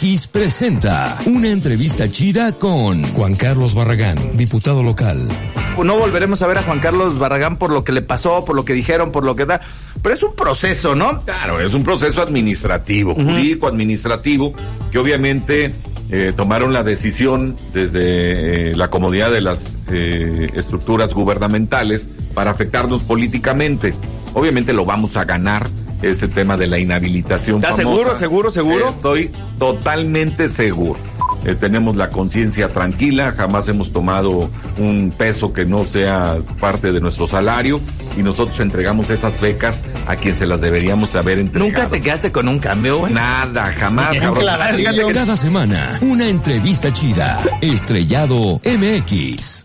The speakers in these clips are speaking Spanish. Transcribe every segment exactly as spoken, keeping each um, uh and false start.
X presenta una entrevista chida con Juan Carlos Barragán, diputado local. No volveremos a ver a Juan Carlos Barragán por lo que le pasó, por lo que dijeron, por lo que da, pero es un proceso, ¿no? Claro, es un proceso administrativo, uh-huh. jurídico administrativo, que obviamente eh, tomaron la decisión desde eh, la comodidad de las eh, estructuras gubernamentales para afectarnos políticamente. Obviamente lo vamos a ganar, este tema de la inhabilitación ¿Estás famosa. seguro, seguro, seguro? Estoy totalmente seguro. Eh, tenemos la conciencia tranquila, jamás hemos tomado un peso que no sea parte de nuestro salario y nosotros entregamos esas becas a quien se las deberíamos haber entregado. ¿Nunca te quedaste con un cambio, güey? Nada, jamás, cabrón. Que... Cada semana, una entrevista chida. Estrellado M X.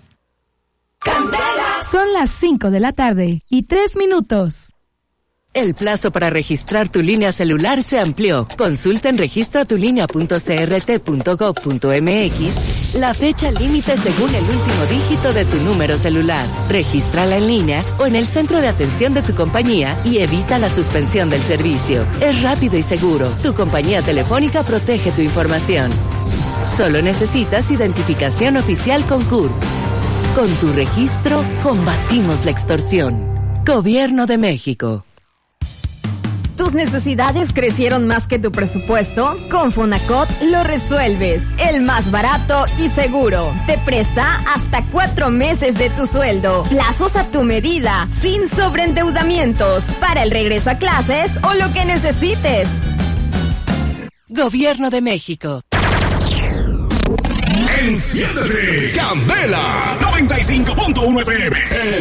Son las cinco de la tarde y tres minutos. El plazo para registrar tu línea celular se amplió. Consulta en registra tu línea punto c r t punto gov punto m x la fecha límite según el último dígito de tu número celular. Regístrala en línea o en el centro de atención de tu compañía y evita la suspensión del servicio. Es rápido y seguro. Tu compañía telefónica protege tu información. Solo necesitas identificación oficial con C U R P. Con tu registro, combatimos la extorsión. Gobierno de México. ¿Tus necesidades crecieron más que tu presupuesto? Con Fonacot lo resuelves. El más barato y seguro. Te presta hasta cuatro meses de tu sueldo. Plazos a tu medida, sin sobreendeudamientos. Para el regreso a clases o lo que necesites. Gobierno de México. Enciéndete, Candela noventa y cinco punto uno F M.